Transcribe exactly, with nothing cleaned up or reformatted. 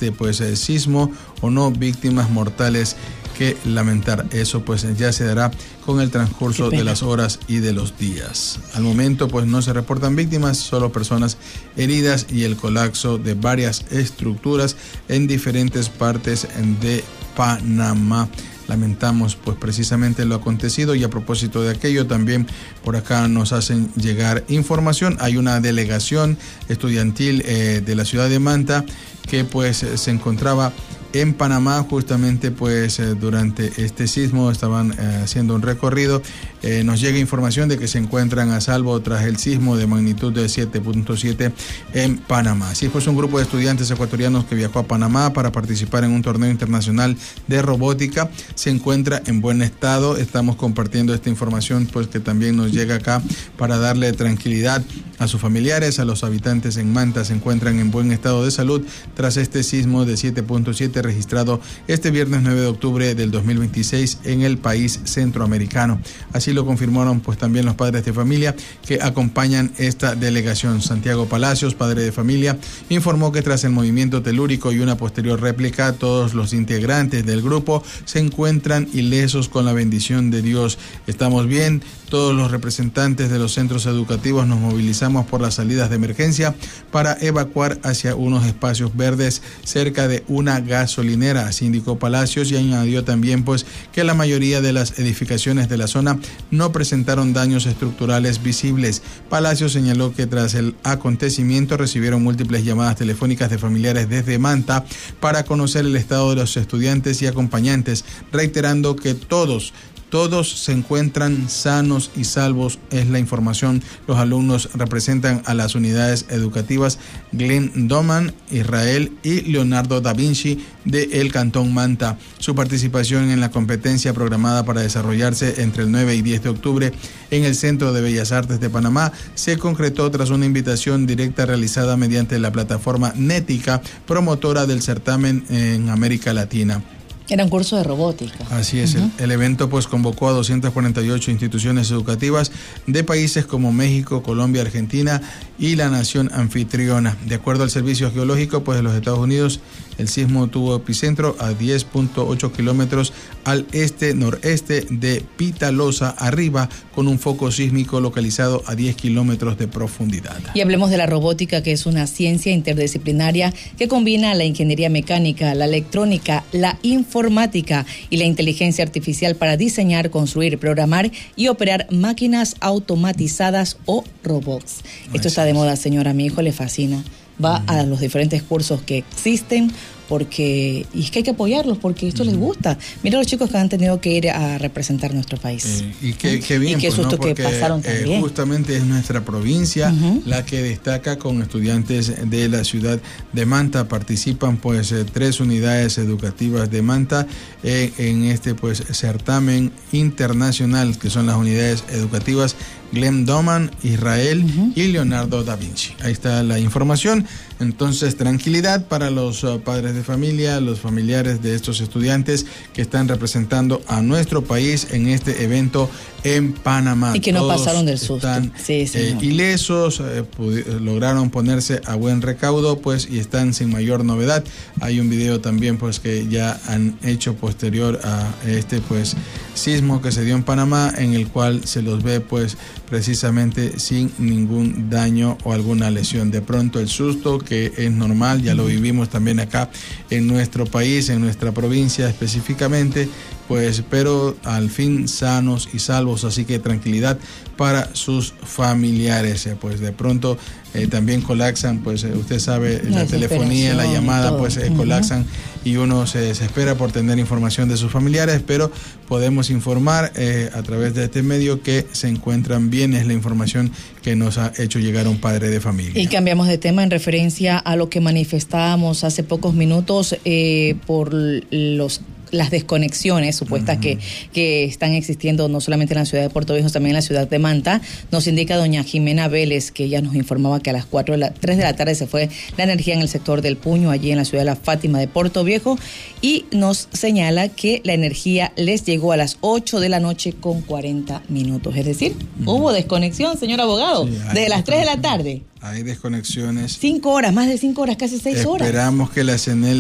este pues eh, sismo o no víctimas mortales que lamentar. Eso pues ya se dará con el transcurso de las horas y de los días. Al momento pues no se reportan víctimas, solo personas heridas y el colapso de varias estructuras en diferentes partes de Panamá. Lamentamos pues precisamente lo acontecido, y a propósito de aquello también por acá nos hacen llegar información. Hay una delegación estudiantil eh, de la ciudad de Manta que pues se encontraba en Panamá justamente pues eh, durante este sismo. Estaban eh, haciendo un recorrido. Eh, nos llega información de que se encuentran a salvo tras el sismo de magnitud de siete punto siete en Panamá. Así pues, un grupo de estudiantes ecuatorianos que viajó a Panamá para participar en un torneo internacional de robótica se encuentra en buen estado. Estamos compartiendo esta información pues que también nos llega acá para darle tranquilidad a sus familiares. A los habitantes en Manta se encuentran en buen estado de salud tras este sismo de siete punto siete registrado este viernes nueve de octubre del dos mil veintiséis en el país centroamericano. Así lo confirmaron pues también los padres de familia que acompañan esta delegación. Santiago Palacios, padre de familia, informó que tras el movimiento telúrico y una posterior réplica, todos los integrantes del grupo se encuentran ilesos con la bendición de Dios. Estamos bien. Todos los representantes de los centros educativos nos movilizamos por las salidas de emergencia para evacuar hacia unos espacios verdes cerca de una gasolinera, así indicó Palacios, y añadió también pues que la mayoría de las edificaciones de la zona no presentaron daños estructurales visibles. Palacios señaló que tras el acontecimiento recibieron múltiples llamadas telefónicas de familiares desde Manta para conocer el estado de los estudiantes y acompañantes, reiterando que todos Todos se encuentran sanos y salvos, es la información. Los alumnos representan a las unidades educativas Glenn Doman, Israel y Leonardo da Vinci de el Cantón Manta. Su participación en la competencia programada para desarrollarse entre el nueve y diez de octubre en el Centro de Bellas Artes de Panamá se concretó tras una invitación directa realizada mediante la plataforma Nética, promotora del certamen en América Latina. Era un curso de robótica. Así es, uh-huh. el, el evento pues convocó a doscientas cuarenta y ocho instituciones educativas de países como México, Colombia, Argentina y la nación anfitriona. De acuerdo al Servicio Geológico pues de los Estados Unidos, el sismo tuvo epicentro a diez punto ocho kilómetros al este-noreste de Pitalosa, arriba, con un foco sísmico localizado a diez kilómetros de profundidad. Y hablemos de la robótica, que es una ciencia interdisciplinaria que combina la ingeniería mecánica, la electrónica, la informática y la inteligencia artificial para diseñar, construir, programar y operar máquinas automatizadas o robots. No Esto está de moda, señora. A mi hijo le fascina. Va uh-huh. a los diferentes cursos que existen, porque y es que hay que apoyarlos porque esto uh-huh. les gusta. Mira los chicos que han tenido que ir a representar nuestro país. Eh, y qué, qué bien, y qué pues, susto ¿no? Porque, que pasaron también. Eh, justamente es nuestra provincia uh-huh. la que destaca con estudiantes de la ciudad de Manta. Participan pues eh, tres unidades educativas de Manta eh, en este pues certamen internacional, que son las unidades educativas Glenn Doman, Israel uh-huh. y Leonardo da Vinci. Ahí está la información. Entonces, tranquilidad para los uh, padres de familia, los familiares de estos estudiantes que están representando a nuestro país en este evento en Panamá. Y que no Todos pasaron del susto. Están sí, eh, ilesos, eh, pudi- lograron ponerse a buen recaudo, pues, y están sin mayor novedad. Hay un video también, pues, que ya han hecho posterior a este, pues, sismo que se dio en Panamá, en el cual se los ve, pues, precisamente sin ningún daño o alguna lesión. De pronto el susto, que es normal, ya lo vivimos también acá en nuestro país, en nuestra provincia específicamente, pues, pero al fin sanos y salvos, así que tranquilidad para sus familiares. Pues de pronto eh, también colapsan, pues eh, usted sabe, la, la telefonía, la llamada, pues eh, uh-huh. colapsan y uno se desespera por tener información de sus familiares, pero podemos informar eh, a través de este medio que se encuentran bien, es la información que nos ha hecho llegar un padre de familia. Y cambiamos de tema en referencia a lo que manifestábamos hace pocos minutos eh, por los las desconexiones supuestas uh-huh. que, que están existiendo no solamente en la ciudad de Puerto Viejo, también en la ciudad de Manta. Nos indica doña Jimena Vélez que ella nos informaba que a las cuatro de la, tres de la tarde se fue la energía en el sector del Puño, allí en la ciudad de La Fátima de Puerto Viejo, y nos señala que la energía les llegó a las ocho de la noche con cuarenta minutos. Es decir, uh-huh. hubo desconexión, señor abogado, sí, desde las tres de la tarde. Hay desconexiones. Cinco horas, más de cinco horas, casi seis horas. Esperamos que la C N E L